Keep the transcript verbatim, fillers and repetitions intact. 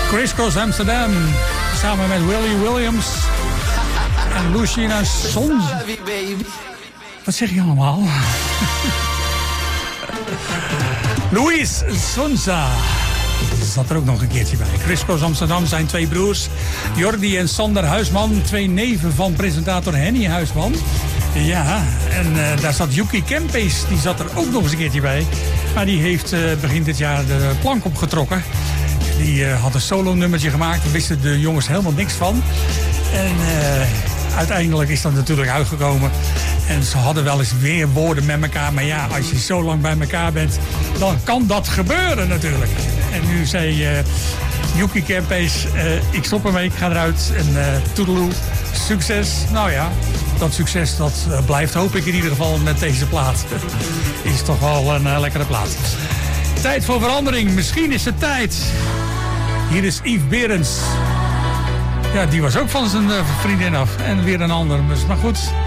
Chris Cross Amsterdam. Samen met Willie Williams. En Lucina Sonza. Wat zeg je allemaal? Luis Sonza zat er ook nog een keertje bij. Chris Cross Amsterdam zijn twee broers. Jordi en Sander Huisman. Twee neven van presentator Henny Huisman. Ja, en uh, daar zat Yuki Kempes. Die zat er ook nog eens een keertje bij. Maar die heeft uh, begin dit jaar de plank opgetrokken. Die uh, had een solo-nummertje gemaakt. Daar wisten de jongens helemaal niks van. En uh, uiteindelijk is dat natuurlijk uitgekomen. En ze hadden wel eens weer woorden met elkaar. Maar ja, als je zo lang bij elkaar bent, dan kan dat gebeuren natuurlijk. En nu zei uh, Yuki Kempes, uh, ik stop ermee, ik ga eruit. En uh, toedeloe, succes. Nou ja, dat succes dat uh, blijft, hoop ik in ieder geval met deze plaat. Is toch wel een uh, lekkere plaat. Tijd voor verandering, misschien is het tijd. Hier is Yves Berends. Ja, die was ook van zijn uh, vriendin af. En weer een ander. Maar goed,